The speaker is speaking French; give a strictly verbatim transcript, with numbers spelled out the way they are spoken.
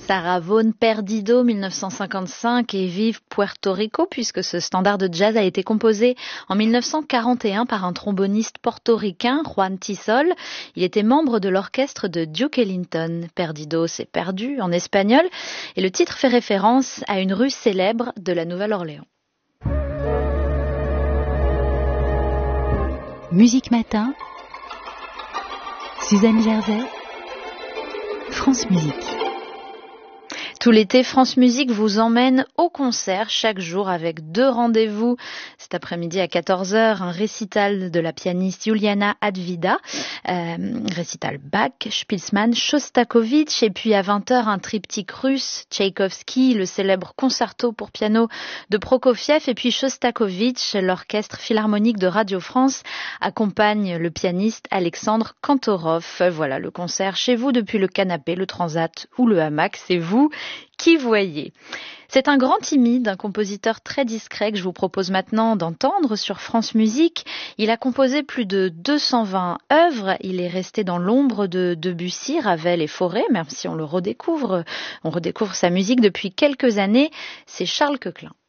Sarah Vaughan, Perdido, mille neuf cent cinquante-cinq, et Vive Puerto Rico, puisque ce standard de jazz a été composé en mille neuf cent quarante et un par un tromboniste portoricain, Juan Tisol. Il était membre de l'orchestre de Duke Ellington. Perdido, c'est perdu en espagnol, et le titre fait référence à une rue célèbre de la Nouvelle-Orléans. Musique Matin, Suzanne Jersey, France Musique. Tout l'été, France Musique vous emmène au concert chaque jour avec deux rendez-vous. Cet après-midi à quatorze heures, un récital de la pianiste Juliana Advida, euh, récital Bach, Spilsman, Shostakovich, et puis à vingt heures, un triptyque russe, Tchaïkovski, le célèbre concerto pour piano de Prokofiev, et puis Shostakovich, l'orchestre philharmonique de Radio France accompagne le pianiste Alexandre Kantorov. Voilà le concert chez vous depuis le canapé, le transat ou le hamac, c'est vous qui voyez. C'est un grand timide, un compositeur très discret que je vous propose maintenant d'entendre sur France Musique. Il a composé plus de deux cent vingt œuvres. Il est resté dans l'ombre de Debussy, Ravel et Fauré, même si on le redécouvre. On redécouvre sa musique depuis quelques années. C'est Charles Coeclin.